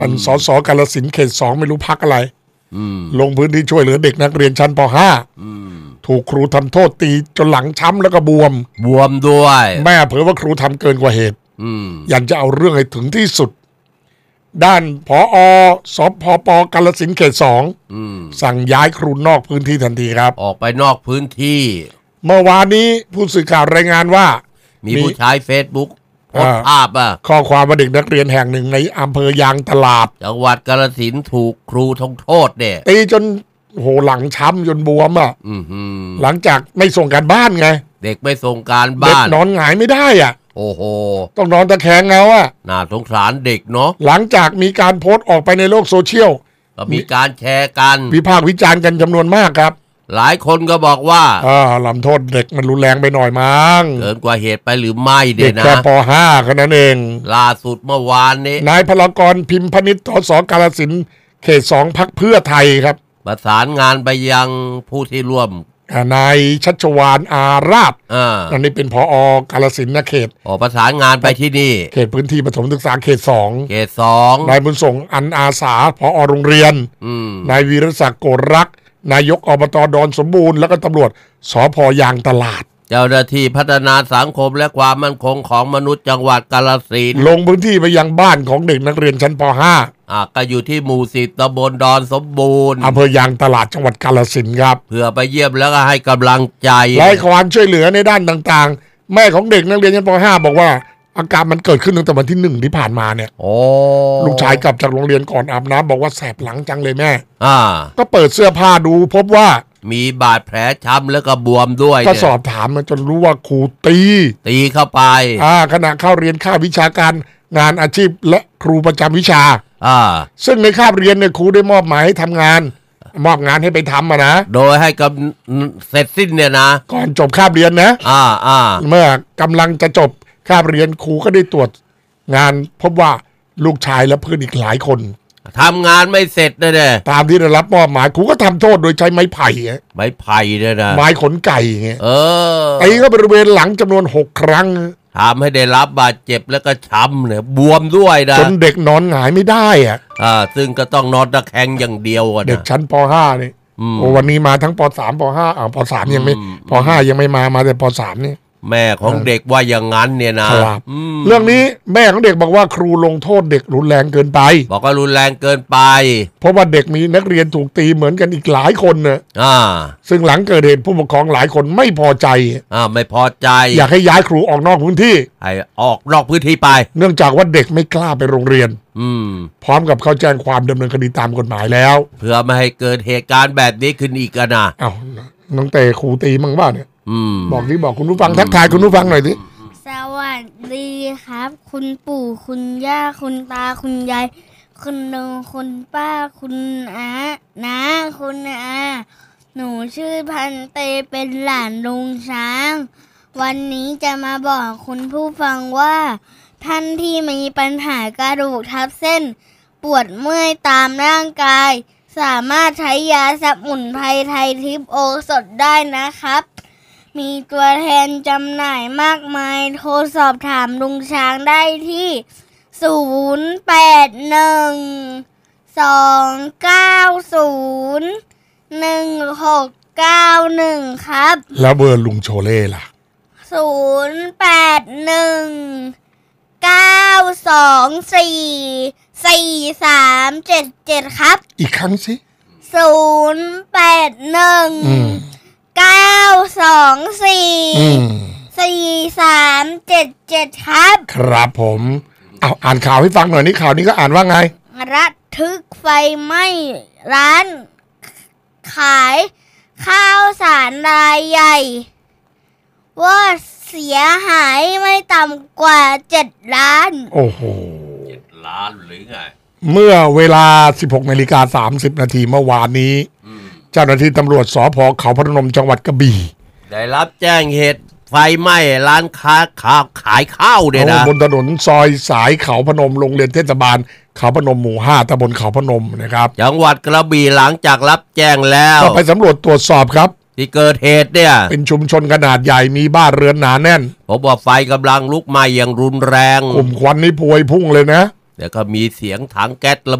เป็นสสกาฬสินธุ์เขต2ไม่รู้พักอะไรลงพื้นที่ช่วยเหลือเด็กนักเรียนชั้นป .5 ถูกครูทำโทษตีจนหลังช้ำแล้วก็บวมด้วยแม่เผยว่าครูทำเกินกว่าเหตุอยากจะเอาเรื่องให้ถึงที่สุดด้านผอ.สพป.กาฬสินธุ์เขต2สั่งย้ายครูนอกพื้นที่ทันทีครับออกไปนอกพื้นที่เมื่อวานนี้ผู้สื่อข่าวรายงานว่ามีผู้ใช้ Facebook โพสต์ภาพข้อความว่าเด็กนักเรียนแห่งหนึ่งในอำเภอยางตลาดจังหวัดกาฬสินธุ์ถูกครูทำโทษเนี่ยตีจนโหหลังช้ำจนบวมหลังจากไม่ส่งการบ้านไงเด็กไม่ส่งการบ้านเด็กนอนหงายไม่ได้โอ้โหต้องนอนตะแคงเงาน่าสงสารเด็กเนาะหลังจากมีการโพสต์ออกไปในโลกโซเชียลก็มีการแชร์กันวิพากษ์วิจารณ์กันจำนวนมากครับหลายคนก็บอกว่าลำโทษเด็กมันรุนแรงไปหน่อยมั้งเกินกว่าเหตุไปหรือไม่เด็กแค่ป .5 แค่นั้นเองล่าสุดเมื่อวานนี้นายพลกรพิมพ์พนิษฐ์สสกาฬสินธุ์เขต2พรรคเพื่อไทยครับประสานงานไปยังผู้ที่ร่วมนายชัชวาลอาราภอันนี้เป็นผอ.กาฬสินธุ์เขตประสานงานไปที่นี่เขตพื้นที่ประถมศึกษาเขต 2 นายบุญส่งอันอาสาผอ.โรงเรียนนายวีรศักดิ์โกรรักษ์นายกอบต.ดอนสมบูรณ์แล้วก็ตำรวจสพ.ยางตลาดเจ้าหน้าที่พัฒนาสังคมและความมั่นคงของมนุษย์จังหวัดกาฬสินธุ์ลงพื้นที่ไปยังบ้านของเด็กนักเรียนชั้นป .5 ก็อยู่ที่หมู่10ตำบลดอนสมบูรณ์อำเภอยางตลาดจังหวัดกาฬสินธุ์ครับเพื่อไปเยี่ยมแล้วก็ให้กำลังใจให้ความช่วยเหลือในด้านต่างๆแม่ของเด็กนักเรียนชั้นป .5 บอกว่าอาการมันเกิดขึ้นตั้งแต่วันที่1ที่ผ่านมาเนี่ยลูกชายกลับจากโรงเรียนก่อนอาบน้ำบอกว่าแสบหลังจังเลยแม่ก็เปิดเสื้อผ้าดูพบว่ามีบาดแผลช้ำแล้วก็บวมด้วยก็สอบถามมันจนรู้ว่าครูตีเข้าไปขณะเข้าเรียนคาบวิชาการงานอาชีพและครูประจำวิชาซึ่งในคาบเรียนเนี่ยครูได้มอบหมายให้ทำงานให้ไปทำนะโดยให้เสร็จสิ้นเนี่ยนะก่อนจบคาบเรียนนะเมื่อกำลังจะจบคาบเรียนครูก็ได้ตรวจงานพบว่าลูกชายและเพื่อนอีกหลายคนทำงานไม่เสร็จนะเนี่ยตามที่ได้รับมอบหมายครูก็ทำโทษโดยใช้ไม้ไผ่เนี่ยนะไม้ขนไก่ไงตีก็บริเวณหลังจำนวน6 ครั้งทำให้ได้รับบาดเจ็บแล้วก็ช้ำเนี่ยบวมด้วยนะจนเด็กนอนหงายไม่ได้ซึ่งก็ต้องนอนตะแคงอย่างเดียวเด็กชั้นป .5 นี่วันนี้มาทั้งป .3 ป .5 ป .3 ยังไม่ป .5 ยังไม่มาแต่ป .3 นี่แม่ของเด็กว่าอย่างนั้นเนี่ยนะเรื่องนี้แม่ของเด็กบอกว่าครูลงโทษเด็กรุนแรงเกินไปบอกว่ารุนแรงเกินไปเพราะว่าเด็กมีนักเรียนถูกตีเหมือนกันอีกหลายคนนะซึ่งหลังเกิดเหตุผู้ปกครองหลายคนไม่พอใจไม่พอใจอยากให้ย้ายครูออกนอกพื้นที่ให้ออกนอกพื้นที่ไปเนื่องจากว่าเด็กไม่กล้าไปโรงเรียนพร้อมกับเขาแจ้งความดำเนินคดีตามกฎหมายแล้วเพื่อไม่ให้เกิดเหตุการณ์แบบนี้ขึ้นอีกนะน้องเตครูตีมั้งบ้าเนี่ยบอกคุณผู้ฟังทักทายคุณผู้ฟังหน่อยสิสวัสดีครับคุณปู่คุณย่าคุณตาคุณยายคุณลุงคุณป้าคุณอาน้าคุณอาหนูชื่อพันเตเป็นหลานลุงช้างวันนี้จะมาบอกคุณผู้ฟังว่าท่านที่มีปัญหากระดูกทับเส้นปวดเมื่อยตามร่างกายสามารถใช้ยาสมุนไพรไทยทิพย์โอสถได้นะครับมีตัวแทนจำหน่ายมากมายโทรสอบถามลุงช้างได้ที่0812901691ครับแล้วเบอร์ลุงโชเล่ล่ะ 0819244377ครับอีกครั้งสิ 0819244377ครับครับผมอ่านข่าวให้ฟังหน่อยนี่ข่าวนี้ก็อ่านว่าไงระทึกไฟไหม้ร้านขายข้าวสารรายใหญ่ว่าเสียหายไม่ต่ำกว่า7 ล้านโอ้โห 7 ล้านหรือไงเมื่อเวลา 16:30 น.เมื่อวานนี้เจ้าหน้าที่ตำรวจสภ.เขาพนมจังหวัดกระบี่ได้รับแจ้งเหตุไฟไหม้ร้านค้าขายข้าวเนี่ยนะบนถนนซอยสายเขาพนมโรงเรียนเทศบาลเขาพนมหมู่5ตำบลเขาพนมนะครับจังหวัดกระบี่หลังจากรับแจ้งแล้วก็ไปสำรวจตรวจสอบครับที่เกิดเหตุเนี่ยเป็นชุมชนขนาดใหญ่มีบ้านเรือนหนาแน่นพบว่าไฟกำลังลุกไหม้อย่างรุนแรงกลุ่มควันนี่พวยพุ่งเลยนะแล้วก็มีเสียงถังแก๊สระ